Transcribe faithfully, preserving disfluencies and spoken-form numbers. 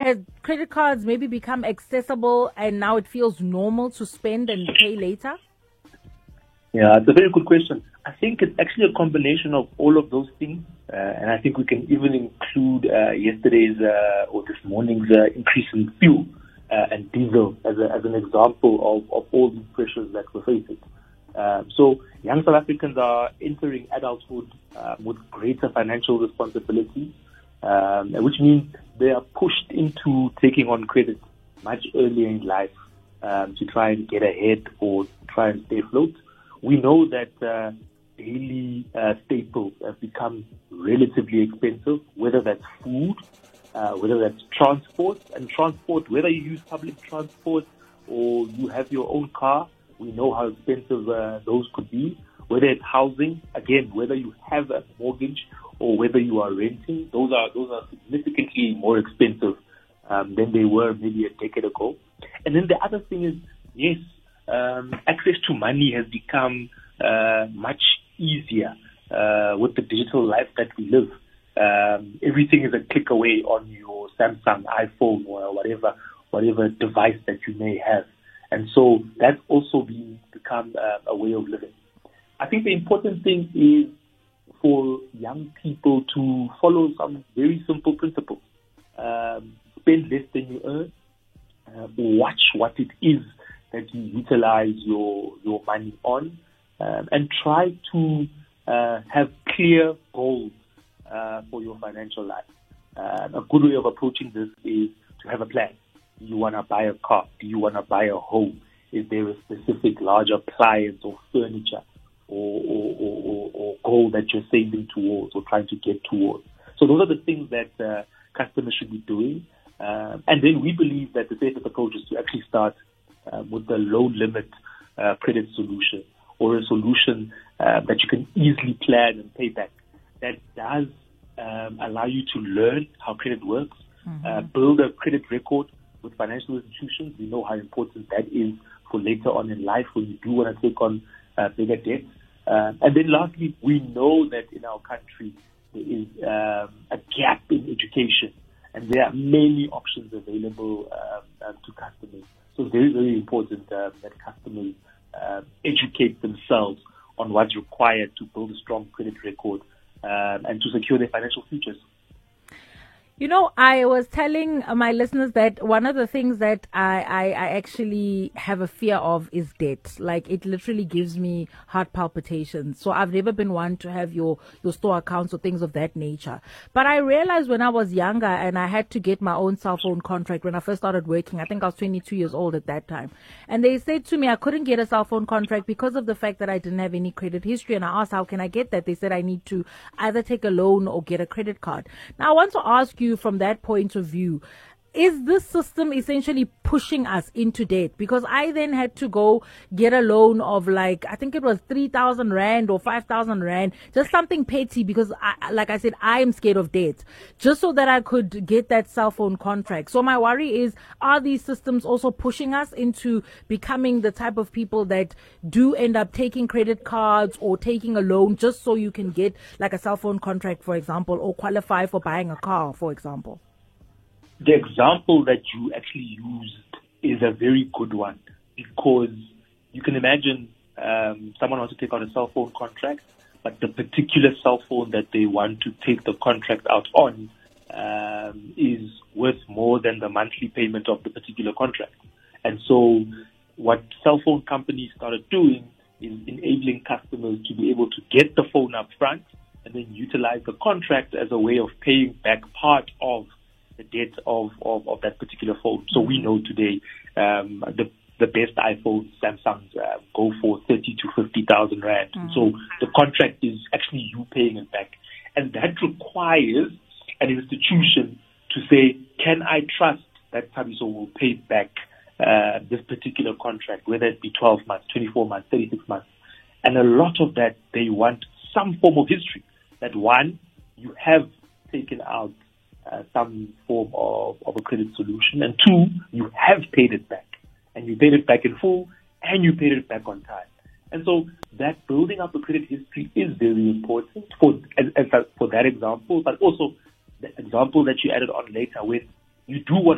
has credit cards maybe become accessible and now it feels normal to spend and pay later? Yeah, it's a very good question. I think it's actually a combination of all of those things. Uh, and I think we can even include uh, yesterday's uh, or this morning's uh, increase in fuel uh, and diesel as, a, as an example of, of all these pressures that we're facing. Uh, so young South Africans are entering adulthood uh, with greater financial responsibility, um, which means they are pushed into taking on credit much earlier in life um, to try and get ahead or try and stay afloat. We know that uh, daily uh, staples have become relatively expensive, whether that's food, uh, whether that's transport. And transport, whether you use public transport or you have your own car, we know how expensive uh, those could be. Whether it's housing, again, whether you have a mortgage or whether you are renting, those are those are significantly more expensive um, than they were maybe a decade ago. And then the other thing is, yes, um, access to money has become uh, much easier uh, with the digital life that we live. Um, everything is a click away on your Samsung, iPhone, or whatever whatever device that you may have. And so that's also been, become uh, a way of living. I think the important thing is for young people to follow some very simple principles. Um, spend less than you earn. Uh, watch what it is that you utilize your, your money on. Um, and try to uh, have clear goals uh, for your financial life. Uh, a good way of approaching this is to have a plan. Do you want to buy a car? Do you want to buy a home? Is there a specific large appliance or furniture or, or, or, or goal that you're saving towards or trying to get towards? So those are the things that uh, customers should be doing. Uh, and then we believe that the safest approach is to actually start uh, with the low limit uh, credit solution, or a solution uh, that you can easily plan and pay back. That does um, allow you to learn how credit works, mm-hmm. uh, build a credit record with financial institutions. We know how important that is for later on in life when you do want to take on uh, bigger debt. Uh, and then lastly, we know that in our country there is um, a gap in education, and there are many options available um, um, to customers. So it's very, very important uh, that customers uh, educate themselves on what's required to build a strong credit record um, and to secure their financial futures. You know, I was telling my listeners that one of the things that I, I, I actually have a fear of is debt. Like, it literally gives me heart palpitations. So I've never been one to have your, your store accounts or things of that nature. But I realized when I was younger and I had to get my own cell phone contract when I first started working, I think I was twenty-two years old at that time. And they said to me I couldn't get a cell phone contract because of the fact that I didn't have any credit history. And I asked, how can I get that? They said I need to either take a loan or get a credit card. Now, I want to ask you, from that point of view, is this system essentially pushing us into debt? Because I then had to go get a loan of, like, I think it was three thousand rand or five thousand rand, just something petty, because I, like I said, I am scared of debt, just so that I could get that cell phone contract. So my worry is, are these systems also pushing us into becoming the type of people that do end up taking credit cards or taking a loan just so you can get like a cell phone contract, for example, or qualify for buying a car, for example? The example that you actually used is a very good one, because you can imagine um, someone wants to take out a cell phone contract, but the particular cell phone that they want to take the contract out on um, is worth more than the monthly payment of the particular contract. And so what cell phone companies started doing is enabling customers to be able to get the phone up front and then utilize the contract as a way of paying back part of the debt of, of, of that particular phone. So we know today um, the the best iPhone, Samsungs, uh, go for thirty to fifty thousand rand. Mm-hmm. So the contract is actually you paying it back, and that requires an institution to say, can I trust that Thabiso will pay back uh, this particular contract, whether it be twelve months, twenty-four months, thirty-six months, and a lot of that they want some form of history. That one, you have taken out Uh, some form of, of a credit solution, and two, you have paid it back, and you paid it back in full, and you paid it back on time. And so that building up a credit history is very important for as, as, for that example, but also the example that you added on later, where you do want